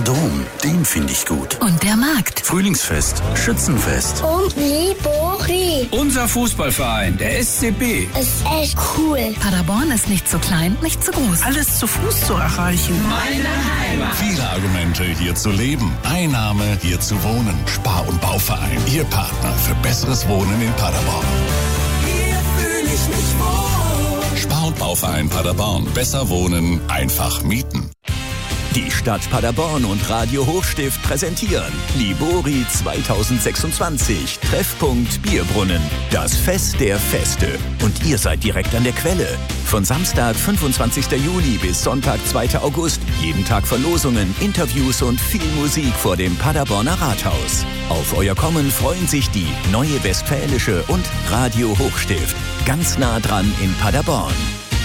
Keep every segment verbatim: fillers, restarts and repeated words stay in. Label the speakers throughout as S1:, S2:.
S1: Dom, den finde ich gut.
S2: Und der Markt.
S1: Frühlingsfest, Schützenfest.
S3: Und Libori.
S4: Unser Fußballverein, der S C B.
S3: Ist echt cool.
S2: Paderborn ist nicht zu klein, nicht zu groß.
S5: Alles zu Fuß zu erreichen.
S4: Meine Heimat.
S6: Viele Argumente, hier zu leben. Ein Name, hier zu wohnen. Spar- und Bauverein, Ihr Partner für besseres Wohnen in Paderborn.
S5: Hier fühle ich mich wohl.
S6: Spar- und Bauverein Paderborn. Besser wohnen, einfach mieten.
S7: Die Stadt Paderborn und Radio Hochstift präsentieren Libori zweitausendsechsundzwanzig, Treffpunkt Bierbrunnen, das Fest der Feste. Und ihr seid direkt an der Quelle. Von Samstag, fünfundzwanzigster Juli bis Sonntag, zweiter August. Jeden Tag Verlosungen, Interviews und viel Musik vor dem Paderborner Rathaus. Auf euer Kommen freuen sich die Neue Westfälische und Radio Hochstift. Ganz nah dran in Paderborn.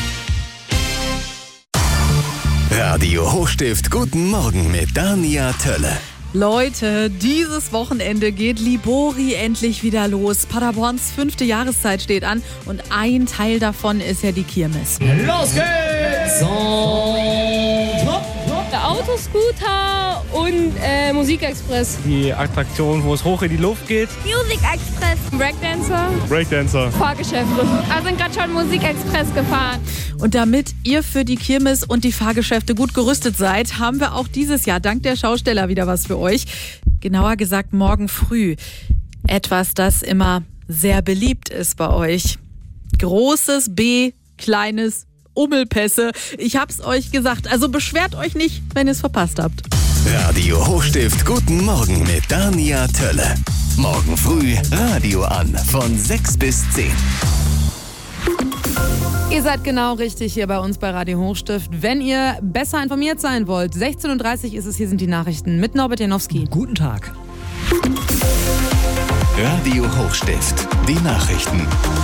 S8: Radio Hochstift, guten Morgen mit Dania Tölle.
S9: Leute, dieses Wochenende geht Libori endlich wieder los. Paderborns fünfte Jahreszeit steht an und ein Teil davon ist ja die Kirmes.
S10: Los geht's! Und hopp, hopp.
S11: Der Autoscooter und äh, Musikexpress.
S12: Die Attraktion, wo es hoch in die Luft geht.
S11: Musikexpress. Breakdancer.
S12: Breakdancer.
S11: Fahrgeschäfte. Also sind gerade schon Musikexpress gefahren.
S9: Und damit ihr für die Kirmes und die Fahrgeschäfte gut gerüstet seid, haben wir auch dieses Jahr dank der Schausteller wieder was für euch. Genauer gesagt morgen früh. Etwas, das immer sehr beliebt ist bei euch. Großes B, kleines Ummelpässe. Ich hab's euch gesagt. Also beschwert euch nicht, wenn ihr es verpasst habt.
S8: Radio Hochstift, guten Morgen mit Dania Tölle. Morgen früh Radio an von sechs bis zehn.
S9: Ihr seid genau richtig hier bei uns bei Radio Hochstift. Wenn ihr besser informiert sein wollt, sechzehn Uhr dreißig ist es, hier sind die Nachrichten mit Norbert Janowski.
S13: Guten Tag.
S8: Radio Hochstift, die Nachrichten.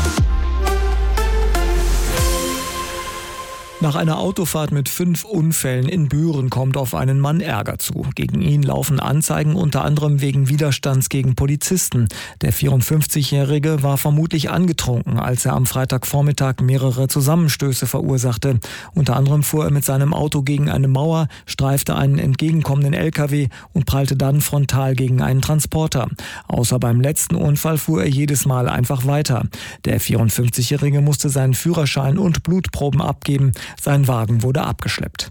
S13: Nach einer Autofahrt mit fünf Unfällen in Büren kommt auf einen Mann Ärger zu. Gegen ihn laufen Anzeigen unter anderem wegen Widerstands gegen Polizisten. Der vierundfünfzigjährige war vermutlich angetrunken, als er am Freitagvormittag mehrere Zusammenstöße verursachte. Unter anderem fuhr er mit seinem Auto gegen eine Mauer, streifte einen entgegenkommenden L K W und prallte dann frontal gegen einen Transporter. Außer beim letzten Unfall fuhr er jedes Mal einfach weiter. Der vierundfünfzigjährige musste seinen Führerschein und Blutproben abgeben. Sein Wagen wurde abgeschleppt.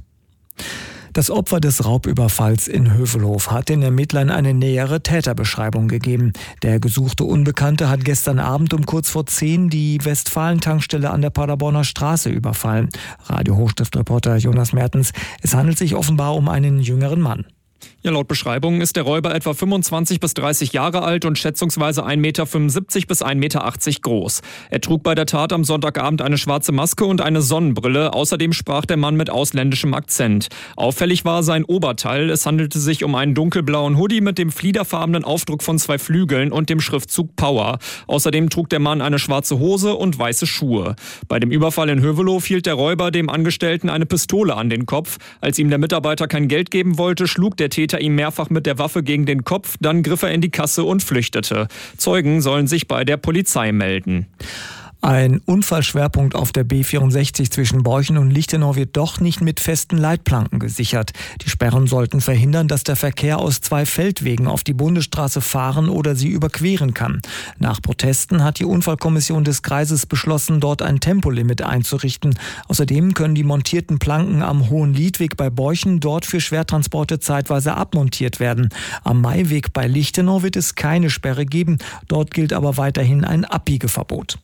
S13: Das Opfer des Raubüberfalls in Hövelhof hat den Ermittlern eine nähere Täterbeschreibung gegeben. Der gesuchte Unbekannte hat gestern Abend um kurz vor zehn die Westfalen-Tankstelle an der Paderborner Straße überfallen. Radio Hochstift-Reporter Jonas Mertens, es handelt sich offenbar um einen jüngeren Mann.
S14: Ja, laut Beschreibung ist der Räuber etwa fünfundzwanzig bis dreißig Jahre alt und schätzungsweise ein Meter fünfundsiebzig bis ein Meter achtzig groß. Er trug bei der Tat am Sonntagabend eine schwarze Maske und eine Sonnenbrille. Außerdem sprach der Mann mit ausländischem Akzent. Auffällig war sein Oberteil. Es handelte sich um einen dunkelblauen Hoodie mit dem fliederfarbenen Aufdruck von zwei Flügeln und dem Schriftzug Power. Außerdem trug der Mann eine schwarze Hose und weiße Schuhe. Bei dem Überfall in Hövelhof hielt der Räuber dem Angestellten eine Pistole an den Kopf. Als ihm der Mitarbeiter kein Geld geben wollte, schlug der Täter ihm mehrfach mit der Waffe gegen den Kopf, dann griff er in die Kasse und flüchtete. Zeugen sollen sich bei der Polizei melden.
S13: Ein Unfallschwerpunkt auf der B vierundsechzig zwischen Borchen und Lichtenau wird doch nicht mit festen Leitplanken gesichert. Die Sperren sollten verhindern, dass der Verkehr aus zwei Feldwegen auf die Bundesstraße fahren oder sie überqueren kann. Nach Protesten hat die Unfallkommission des Kreises beschlossen, dort ein Tempolimit einzurichten. Außerdem können die montierten Planken am Hohen Liedweg bei Borchen dort für Schwertransporte zeitweise abmontiert werden. Am Maiweg bei Lichtenau wird es keine Sperre geben. Dort gilt aber weiterhin ein Abbiegeverbot.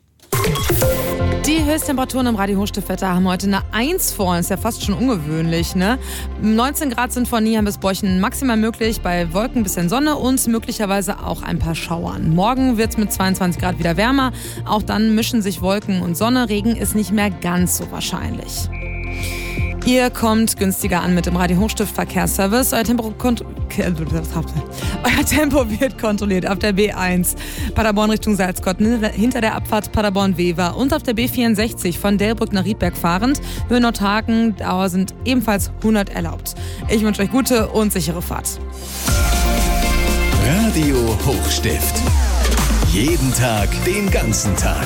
S9: Die Höchsttemperaturen im Radio Hochstiftwetter haben heute eine eins vor. Ist ja fast schon ungewöhnlich, ne? neunzehn Grad sind von Nieheim bis Borchen maximal möglich. Bei Wolken ein bisschen Sonne und möglicherweise auch ein paar Schauern. Morgen wird es mit zweiundzwanzig Grad wieder wärmer. Auch dann mischen sich Wolken und Sonne. Regen ist nicht mehr ganz so wahrscheinlich. Ihr kommt günstiger an mit dem Radio Hochstift Verkehrsservice. Euer Tempo, kont- Euer Tempo wird kontrolliert auf der B eins Paderborn Richtung Salzkotten hinter der Abfahrt Paderborn-Wever und auf der B vierundsechzig von Delbrück nach Riedberg fahrend. Höhe Nordhagen, Dauer sind ebenfalls hundert erlaubt. Ich wünsche euch gute und sichere Fahrt.
S8: Radio Hochstift. Jeden Tag, den ganzen Tag.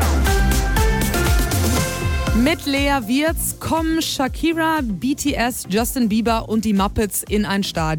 S9: Mit Lea Wirtz kommen Shakira, B T S, Justin Bieber und die Muppets in ein Stadion.